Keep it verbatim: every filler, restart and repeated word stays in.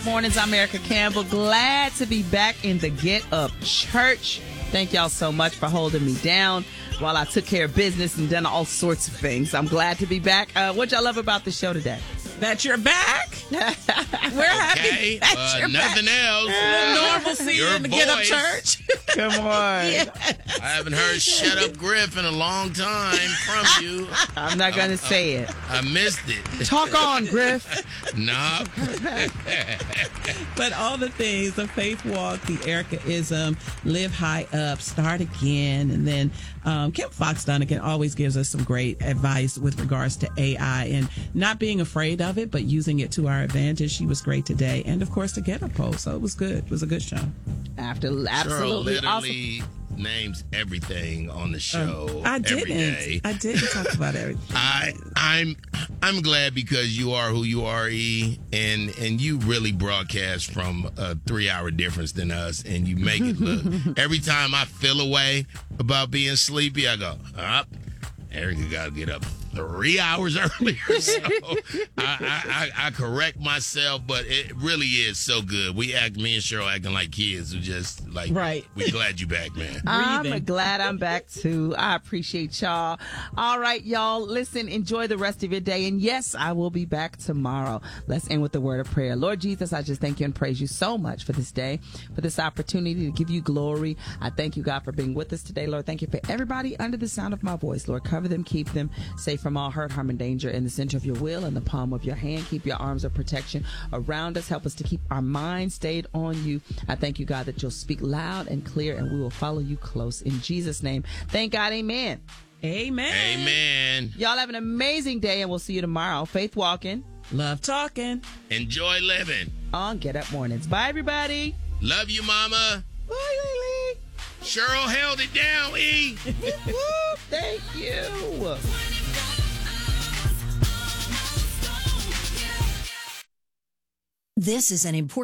Mornings, I'm Erica Campbell. Glad to be back in the Get Up Church. Thank y'all so much for holding me down while I took care of business and done all sorts of things. I'm glad to be back. Uh, what y'all love about the show today? That you're back. We're happy Okay, that uh, you're nothing back. else. Normalcy Your in the Get Up voice. Church. Come on. Yes. I haven't heard "Shut Up, Griff" in a long time from you. I'm not going to say it. I missed it. Talk on, Griff. Nah. But all the things, the faith walk, the Erica-ism, live high up, start again. And then um, Kim Fox Dunnigan always gives us some great advice with regards to A I and not being afraid of it, but using it to our advantage. She was great today. And, of course, the Get Up poll. So it was good. It was a good show. After, Cheryl absolutely awesome. literally names everything on the show I every didn't. day. I didn't talk about everything. I I'm I'm glad because you are who you are, E, and and you really broadcast from a three hour difference than us, and you make it look. Every time I feel away about being sleepy, I go up. Erica got to get up three hours earlier, so I, I, I, I correct myself, but it really is so good. We act, me and Cheryl acting like kids who just like, Right. we glad you back, man. I'm Breathing. glad I'm back too. I appreciate y'all. All right, y'all. Listen, enjoy the rest of your day. And yes, I will be back tomorrow. Let's end with the word of prayer. Lord Jesus, I just thank you and praise you so much for this day, for this opportunity to give you glory. I thank you, God, for being with us today. Lord, thank you for everybody under the sound of my voice. Lord, cover them, keep them safe from all hurt, harm, and danger in the center of your will and the palm of your hand. Keep your arms of protection around us. Help us to keep our minds stayed on you. I thank you, God, that you'll speak loud and clear, and we will follow you close. In Jesus' name, thank God. Amen. Amen. Amen. Y'all have an amazing day, and we'll see you tomorrow. Faith walking Love talking. Enjoy living. on Get Up Mornings. Bye, everybody. Love you, Mama. Bye, Lily. Cheryl held it down, E. Whoop, whoop. Thank you. This is an important